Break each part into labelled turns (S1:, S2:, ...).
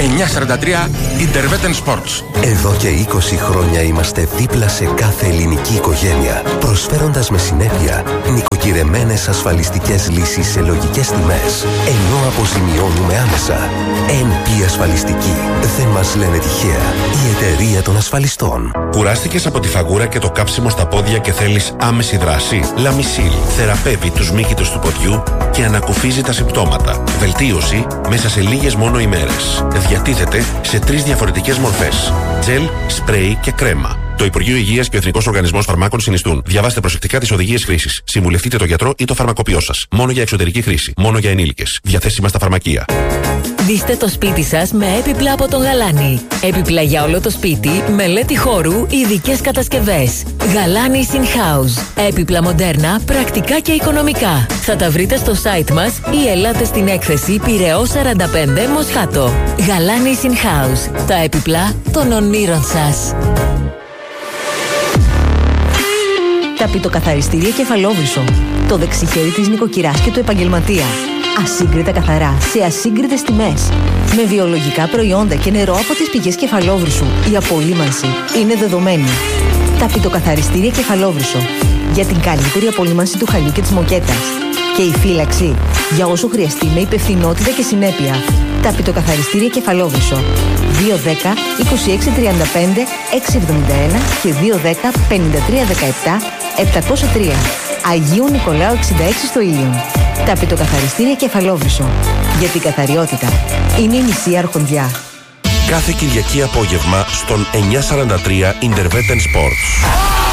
S1: 943 Interveten Sports.
S2: Εδώ και 20 χρόνια είμαστε δίπλα σε κάθε ελληνική οικογένεια, προσφέροντας με συνέπεια νοικοκυρεμένες ασφαλιστικές λύσεις σε λογικές τιμές, ενώ αποζημιώνουμε άμεσα. NP Ασφαλιστική. Δεν μας λένε τυχαία. Η εταιρεία των ασφαλιστών.
S3: Κουράστηκες από τη φαγούρα και το κάψιμο στα πόδια και θέλεις άμεση δράση? Λαμισίλ θεραπεύει τους μύκητους του ποδιού και ανακουφίζει τα συμπτώματα. Βελτίωση μέσα σε λίγες μόνο ημέρες. Διατίθεται σε 3 διαφορετικές μορφές: τζελ, σπρέι και κρέμα. Το Υπουργείο Υγείας και ο Εθνικός Οργανισμός Φαρμάκων συνιστούν. Διαβάστε προσεκτικά τις οδηγίες χρήσης. Συμβουλευτείτε τον γιατρό ή το φαρμακοποιό σας. Μόνο για εξωτερική χρήση. Μόνο για ενήλικες. Διαθέσιμα στα φαρμακεία.
S4: Ντύστε το σπίτι σας με έπιπλα από τον Γαλάνη. Έπιπλα για όλο το σπίτι, μελέτη χώρου, ειδικές κατασκευές. Γαλάνη In House. Έπιπλα μοντέρνα, πρακτικά και οικονομικά. Θα τα βρείτε στο site μας ή ελάτε στην έκθεση Πειραιώς 45 Μοσχάτο. Γαλάνη In House. Τα έπιπλα των ονείρων σας.
S5: Ταπητοκαθαριστήρια Κεφαλόβρυσο. Το δεξιχέρι της νοικοκυράς και του επαγγελματία. Ασύγκριτα καθαρά, σε ασύγκριτες τιμές. Με βιολογικά προϊόντα και νερό από τις πηγές Κεφαλόβρυσου. Η απολύμανση είναι δεδομένη. Ταπητοκαθαριστήρια Κεφαλόβρυσο. Για την καλύτερη απολύμανση του χαλιού και της μοκέτας. Και η φύλαξη για όσο χρειαστεί με υπευθυνότητα και συνέπεια. Ταπητοκαθαριστήρια Κεφαλόβρυσο. 210 2635 671 και 210 5317 703. Αγίου Νικολάου 66 στο Ήλιον. Ταπητοκαθαριστήρια Κεφαλόβρυσο. Για την καθαριότητα είναι η μισή αρχοντιά.
S3: Κάθε Κυριακή απόγευμα στον 943 Interveten Sports.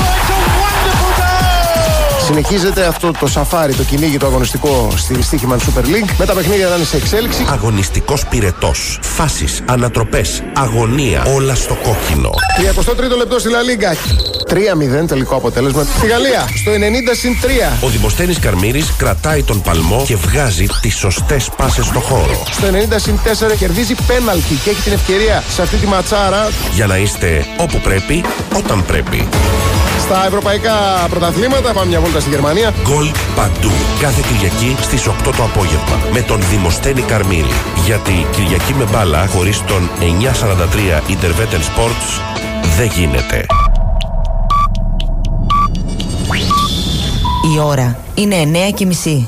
S6: Συνεχίζεται αυτό το σαφάρι, το κυνήγι, το αγωνιστικό στη στοίχημα Super League. Με τα παιχνίδια να είναι σε εξέλιξη.
S3: Αγωνιστικός πυρετός. Φάσεις, ανατροπές, αγωνία. Όλα στο κόκκινο.
S6: 33ο λεπτό στη La Liga. 3-0 τελικό αποτέλεσμα. Στη Γαλλία στο 90+3.
S3: Ο Δημοσθένης Καρμύρης κρατάει τον παλμό και βγάζει τις σωστές πάσες στο χώρο.
S6: Στο 90+4 κερδίζει πέναλτι και έχει την ευκαιρία σε αυτή τη ματσάρα.
S3: Για να είστε όπου πρέπει, όταν πρέπει.
S6: Στα ευρωπαϊκά πρωταθλήματα πάμε μια βόλτα στη Γερμανία.
S3: Γκολ παντού. Κάθε Κυριακή στις 8 το απόγευμα. Με τον Δημοσθένη Καρμύρη. Γιατί Κυριακή με μπάλα χωρίς τον 943 Interveten Sports δεν γίνεται.
S5: Η ώρα είναι 9:30.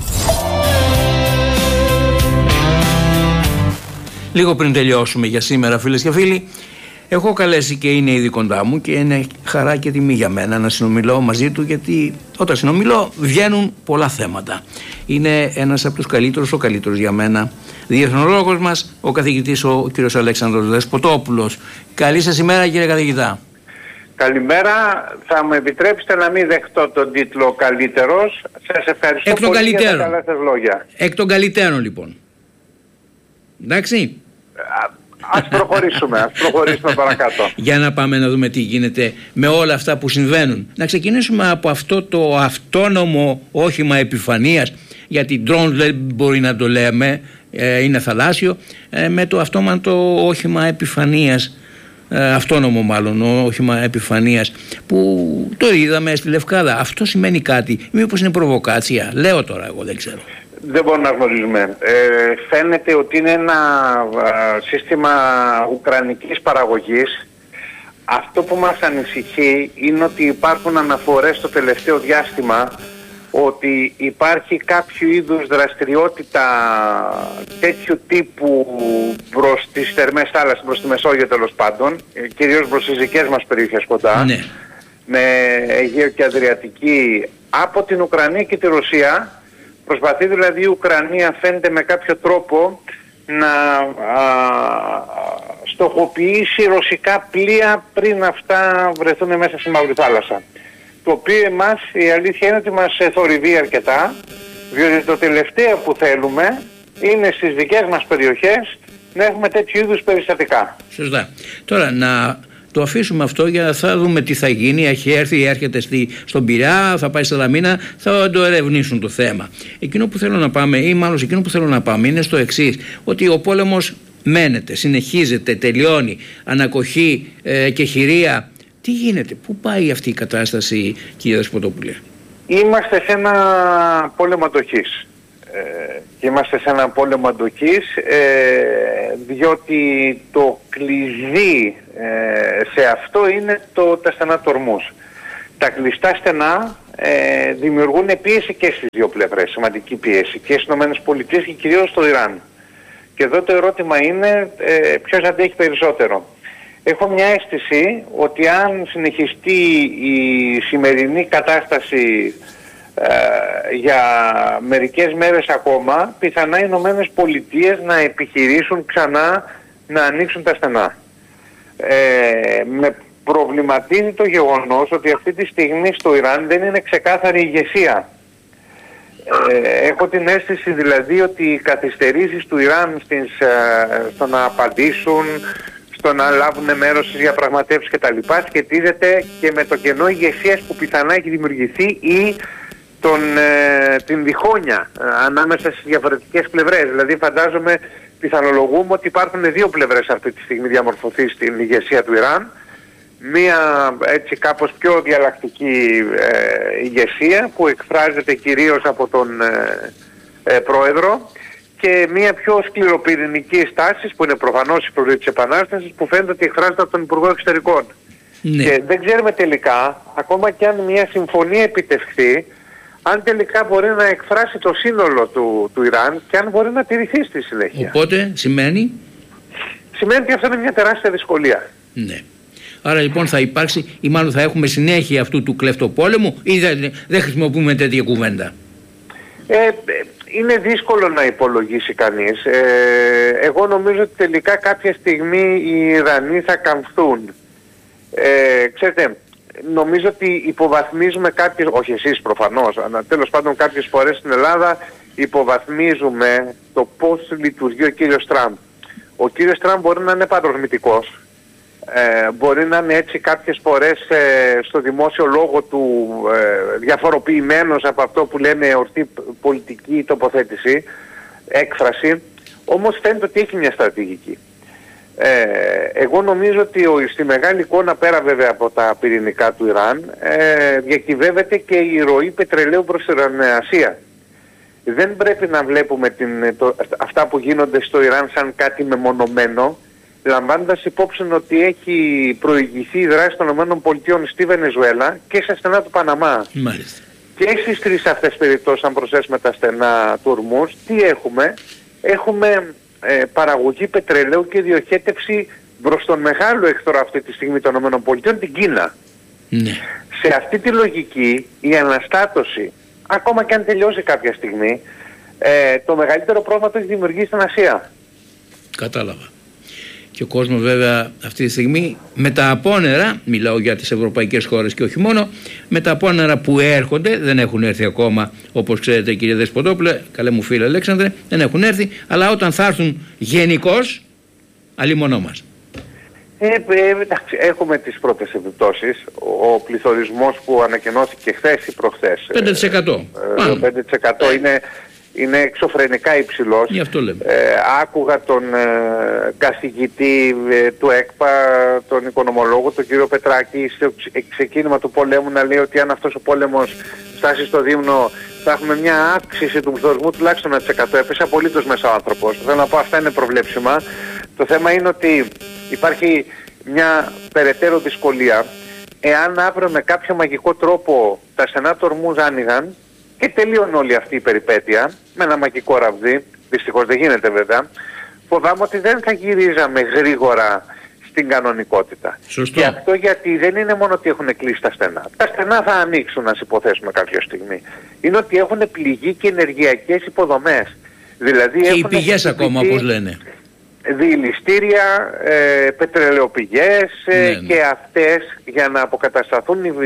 S7: Λίγο πριν τελειώσουμε για σήμερα, φίλες και φίλοι, έχω καλέσει και είναι ήδη κοντά μου και είναι χαρά και τιμή για μένα να συνομιλώ μαζί του, γιατί όταν συνομιλώ βγαίνουν πολλά θέματα. Είναι ένας από τους καλύτερους, ο καλύτερος για μένα διεθνολόγος μας, ο καθηγητής ο κ. Αλέξανδρος Δεσποτόπουλος. Καλή σας ημέρα, κύριε καθηγητά.
S8: Καλημέρα. Θα μου επιτρέψετε να μην δεχτώ τον τίτλο καλύτερος. Σας ευχαριστώ πολύ για τα καλά σας λόγια.
S7: Εκ των καλυτέρων λοιπόν. Εντάξει.
S8: Ας προχωρήσουμε παρακάτω.
S7: Για να πάμε να δούμε τι γίνεται με όλα αυτά που συμβαίνουν. Να ξεκινήσουμε από αυτό το αυτόνομο όχημα επιφανείας, γιατί drone δεν μπορεί να το λέμε, είναι θαλάσσιο, με το αυτόματο όχημα επιφανείας, αυτόνομο μάλλον όχημα επιφανείας, που το είδαμε στη Λευκάδα. Αυτό σημαίνει κάτι? Μήπως είναι προβοκάτσια? Λέω τώρα, εγώ δεν ξέρω.
S8: Δεν μπορούμε να γνωρίζουμε. Φαίνεται ότι είναι ένα σύστημα ουκρανικής παραγωγής. Αυτό που μας ανησυχεί είναι ότι υπάρχουν αναφορές το τελευταίο διάστημα ότι υπάρχει κάποιο είδους δραστηριότητα τέτοιου τύπου προς τις θερμές θάλασσες, προς τη Μεσόγειο τέλος πάντων, κυρίως προς τις δικές μας περιοχές κοντά,
S7: ναι,
S8: με Αιγαίο και Αδριατική, από την Ουκρανία και τη Ρωσία. Προσπαθεί δηλαδή η Ουκρανία, φαίνεται με κάποιο τρόπο, να στοχοποιήσει ρωσικά πλοία πριν αυτά βρεθούν μέσα στη Μαύρη Θάλασσα. Το οποίο εμάς, η αλήθεια είναι ότι μας θορυβεί αρκετά, διότι το τελευταίο που θέλουμε είναι στις δικές μας περιοχές να έχουμε τέτοιου είδους περιστατικά.
S7: Σωστά. Τώρα να το αφήσουμε αυτό, για να θα δούμε τι θα γίνει. Έχει έρθει, έρχεται στον Πειραιά, θα πάει στη Σαλαμίνα, θα το ερευνήσουν το θέμα. Εκείνο που θέλω να πάμε, ή μάλλον εκείνο που θέλω να πάμε, είναι στο εξής, ότι ο πόλεμος μένεται, συνεχίζεται, τελειώνει, ανακοχή και χειρία. Τι γίνεται, πού πάει αυτή η κατάσταση, κύριε Δεσποτόπουλε?
S8: Είμαστε σε ένα πόλεμο αντοχής. Είμαστε σε ένα πόλεμο αντοχής. διότι το κλειδί σε αυτό είναι τα στενά του ορμούς. Τα κλειστά στενά δημιουργούν πίεση και στις δύο πλευρές, σημαντική πίεση, και στις ΗΠΑ και κυρίως στο Ιράν. Και εδώ το ερώτημα είναι ποιος αντέχει περισσότερο. Έχω μια αίσθηση ότι αν συνεχιστεί η σημερινή κατάσταση για μερικές μέρες ακόμα, πιθανά οι Ηνωμένες Πολιτείες να επιχειρήσουν ξανά να ανοίξουν τα στενά. Με προβληματίζει το γεγονός ότι αυτή τη στιγμή στο Ιράν δεν είναι ξεκάθαρη ηγεσία. Έχω την αίσθηση δηλαδή ότι οι καθυστερήσεις του Ιράν στο να απαντήσουν, στο να λάβουν μέρος στις διαπραγματεύσεις κτλ. Σχετίζεται και με το κενό ηγεσίας που πιθανά έχει δημιουργηθεί ή την διχόνοια ανάμεσα στις διαφορετικές πλευρές. Δηλαδή φαντάζομαι, πιθανολογούμε ότι υπάρχουν δύο πλευρές αυτή τη στιγμή διαμορφωθεί στην ηγεσία του Ιράν. Μία έτσι κάπως πιο διαλλακτική ηγεσία που εκφράζεται κυρίως από τον πρόεδρο, και μία πιο σκληροπυρηνική στάση που είναι προφανώς η προορία της Επανάστασης, που φαίνεται ότι εκφράζεται από τον Υπουργό Εξωτερικών. Ναι. Και δεν ξέρουμε τελικά, ακόμα και αν μια συμφωνία επιτευχθεί, αν τελικά μπορεί να εκφράσει το σύνολο του Ιράν και αν μπορεί να τηρηθεί στη συνέχεια.
S7: Οπότε σημαίνει
S8: ότι αυτό είναι μια τεράστια δυσκολία.
S7: Ναι. Άρα λοιπόν θα υπάρξει, ή μάλλον θα έχουμε συνέχεια αυτού του κλεφτοπόλεμου, ή δεν χρησιμοποιούμε τέτοια κουβέντα?
S8: Είναι δύσκολο να υπολογίσει κανείς. Εγώ νομίζω ότι τελικά κάποια στιγμή οι Ιρανοί θα καμφθούν. Ξέρετε, νομίζω ότι υποβαθμίζουμε κάποιες, όχι εσείς προφανώς, αλλά τέλος πάντων κάποιες φορές στην Ελλάδα υποβαθμίζουμε το πώς λειτουργεί ο κύριος Τραμπ. Ο κύριος Τραμπ μπορεί να είναι παρορμητικός, μπορεί να είναι έτσι κάποιες φορές στο δημόσιο λόγο του διαφοροποιημένος από αυτό που λέμε ορθή πολιτική τοποθέτηση, έκφραση, όμως φαίνεται ότι έχει μια στρατηγική. Εγώ νομίζω ότι στη μεγάλη εικόνα, πέρα βέβαια από τα πυρηνικά του Ιράν, διακυβεύεται και η ροή πετρελαίου προς την Ασία. Δεν πρέπει να βλέπουμε αυτά που γίνονται στο Ιράν σαν κάτι μεμονωμένο, λαμβάνοντας υπόψη ότι έχει προηγηθεί η δράση των ΗΠΑ στη Βενεζουέλα και στα στενά του Παναμά.
S7: Μάλιστα.
S8: Και στις τρεις αυτές περιπτώσεις, αν προσθέσουμε τα στενά του Ορμούς, τι έχουμε? Έχουμε παραγωγή πετρελαίου και διοχέτευση προς τον μεγάλο εχθρό αυτή τη στιγμή των ΗΠΑ, την Κίνα.
S7: Ναι.
S8: Σε αυτή τη λογική η αναστάτωση, ακόμα και αν τελειώσει κάποια στιγμή, το μεγαλύτερο πρόβλημα το έχει δημιουργήσει στην Ασία.
S7: Κατάλαβα. Και ο κόσμος βέβαια αυτή τη στιγμή με τα απόνερα, μιλάω για τις ευρωπαϊκές χώρες και όχι μόνο, με τα απόνερα που έρχονται, δεν έχουν έρθει ακόμα, όπως ξέρετε κύριε Δεσποτόπουλε, καλέ μου φίλε Αλέξανδρε, δεν έχουν έρθει, αλλά όταν θα έρθουν γενικώς, αλίμονό μας.
S8: Εντάξει, έχουμε τις πρώτες επιπτώσεις. Ο πληθωρισμός που ανακοινώθηκε χθες ή προχθές,
S7: 5%.
S8: 5% είναι εξωφρενικά υψηλός.
S7: Γι' αυτό λέμε.
S8: Άκουγα τον καθηγητή του ΕΚΠΑ, τον οικονομολόγο, τον κύριο Πετράκη, στο ξεκίνημα του πολέμου να λέει ότι αν αυτός ο πόλεμος φτάσει στο δείμνο θα έχουμε μια αύξηση του πληθωρισμού τουλάχιστον 1%. Έπεσε απολύτως μέσα ο άνθρωπος. Θέλω να πω, αυτά είναι προβλέψιμα. Το θέμα είναι ότι υπάρχει μια περαιτέρω δυσκολία. Εάν αύριο με κάποιο μαγικό τρόπο τα στενά του Ορμούς άνοιγαν και τελείωνε όλη αυτή η περιπέτεια με ένα μαγικό ραβδί, δυστυχώς δεν γίνεται βέβαια, φοβάμαι ότι δεν θα γυρίζαμε γρήγορα στην κανονικότητα.
S7: Σωστό.
S8: Και αυτό γιατί δεν είναι μόνο ότι έχουν κλείσει τα στενά. Τα στενά θα ανοίξουν, να υποθέσουμε κάποια στιγμή. Είναι ότι έχουν πληγεί και ενεργειακές υποδομές. Δηλαδή
S7: και οι πηγές ακόμα, όπως λένε.
S8: Διηλιστήρια, πετρελαιοπηγές,
S7: ναι.
S8: Και αυτές για να αποκατασταθούν οι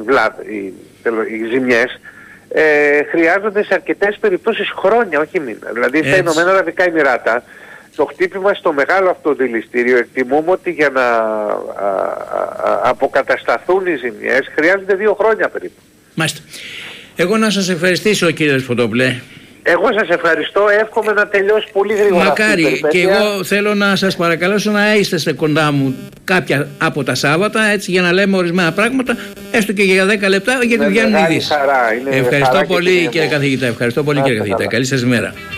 S8: ζημιές χρειάζονται σε αρκετές περιπτώσεις χρόνια, όχι μήνα. Δηλαδή στα Ηνωμένα Αραβικά Εμιράτα το χτύπημα στο μεγάλο αυτό δηληστήριο εκτιμούμε ότι για να αποκατασταθούν οι ζημιές χρειάζονται 2 χρόνια περίπου.
S7: Μάλιστα. Εγώ να σας ευχαριστήσω κύριε Δεσποτόπουλε.
S8: Εγώ σας ευχαριστώ, εύχομαι να τελειώσει πολύ γρήγορα.
S7: Μακάρι, και εγώ θέλω να σας παρακαλέσω να είστε κοντά μου κάποια από τα Σάββατα, έτσι, για να λέμε ορισμένα πράγματα, έστω και για 10 λεπτά, γιατί βγαίνουν ειδήσεις.
S8: Ευχαριστώ
S7: πολύ κύριε καθηγητά, ευχαριστώ πολύ κύριε καθηγητά, καλή σας μέρα.